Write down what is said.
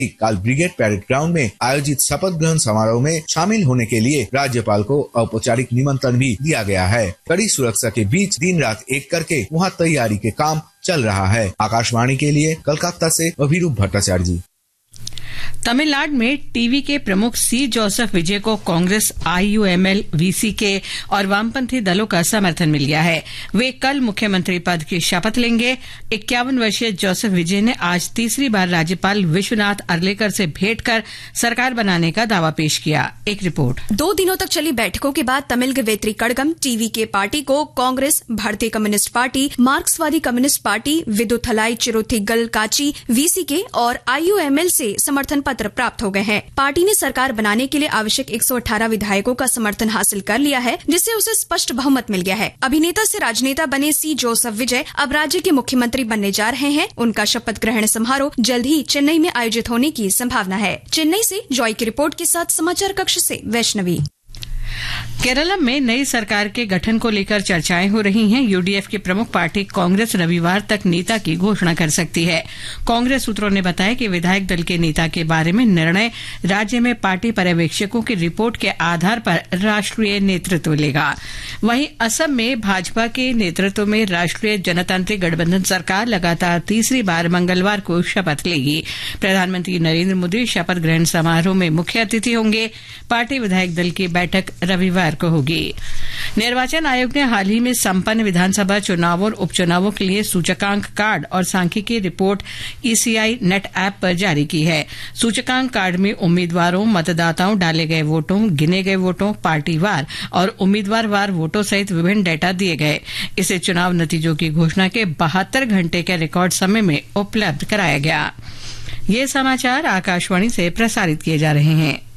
कल brigade parade ground में आयोजित शपथ ग्रहण समारोह में शामिल होने के लिए राज्यपाल को औपचारिक निमंत्रण भी दिया गया है। कड़ी सुरक्षा के बीच दिन रात एक करके वहां तैयारी के काम चल रहा है। आकाशवाणी के लिए कोलकाता से अभिरूप भट्टाचार्य जी। तमिलनाडु में टीवी के प्रमुख सी जोसेफ विजय को कांग्रेस, आईयूएमएल, वीसीके और वामपंथी दलों का समर्थन मिल गया है। वे कल मुख्यमंत्री पद की शपथ लेंगे। 51 वर्षीय जोसेफ विजय ने आज तीसरी बार राज्यपाल विश्वनाथ अर्लेकर से भेंट कर सरकार बनाने का दावा पेश किया। एक रिपोर्ट। 2 दिनों तक चली बैठकों के बाद तमिल वेत्री कड़गम टीवी के पार्टी को कांग्रेस, भारतीय कम्युनिस्ट पार्टी, मार्क्सवादी कम्युनिस्ट पार्टी, विदुथलाई चिरुथिगल काची, वीसीके और आईयूएमएल से समर्थन पत्र प्राप्त हो गए हैं। पार्टी ने सरकार बनाने के लिए आवश्यक 118 विधायकों का समर्थन हासिल कर लिया है, जिससे उसे स्पष्ट बहुमत मिल गया है। अभिनेता से राजनेता बने सी जोसेफ विजय अब राज्य के मुख्यमंत्री बनने जा रहे हैं। उनका शपथ ग्रहण समारोह जल्द ही चेन्नई में आयोजित होने की संभावना है। चेन्नई से जॉय की रिपोर्ट के साथ समाचार कक्ष से वैष्णवी। केरलम में नई सरकार के गठन को लेकर चर्चाएं हो रही हैं। यूडीएफ की प्रमुख पार्टी कांग्रेस रविवार तक नेता की घोषणा कर सकती है। कांग्रेस सूत्रों ने बताया कि विधायक दल के नेता के बारे में निर्णय राज्य में पार्टी पर्यवेक्षकों की रिपोर्ट के आधार पर राष्ट्रीय नेतृत्व लेगा। वहीं असम में भाजपा के नेतृत्व में राष्ट्रीय जनतांत्रिक गठबंधन सरकार लगातार तीसरी बार मंगलवार को शपथ लेगी। प्रधानमंत्री नरेंद्र मोदी शपथ ग्रहण समारोह में मुख्य अतिथि होंगे। पार्टी विधायक दल की बैठक रविवार को होगी। निर्वाचन आयोग ने हाल ही में संपन्न विधानसभा चुनाव और उपचुनावों के लिए सूचकांक कार्ड और सांख्यिकी रिपोर्ट ईसीआई नेट ऐप पर जारी की है। सूचकांक कार्ड में उम्मीदवारों, मतदाताओं, डाले गए वोटों, गिने गए वोटों, पार्टीवार और उम्मीदवार वोटों सहित विभिन्न डेटा दिए गए। इसे चुनाव नतीजों की घोषणा के 72 घंटे के रिकॉर्ड समय में उपलब्ध कराया गया। ये समाचार आकाशवाणी से प्रसारित किए जा रहे हैं।